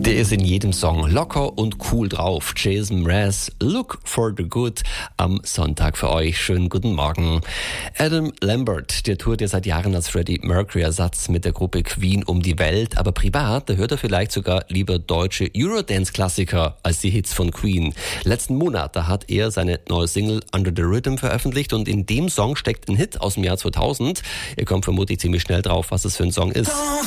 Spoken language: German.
Der ist in jedem Song locker und cool drauf. Jason Mraz, Look for the Good am Sonntag für euch. Schönen guten Morgen. Adam Lambert, der tourt ja seit Jahren als Freddie Mercury-Ersatz mit der Gruppe Queen um die Welt. Aber privat, da hört er vielleicht sogar lieber deutsche Eurodance-Klassiker als die Hits von Queen. Letzten Monat, da hat er seine neue Single Under the Rhythm veröffentlicht und in dem Song steckt ein Hit aus dem Jahr 2000. Ihr kommt vermutlich ziemlich schnell drauf, was es für ein Song ist.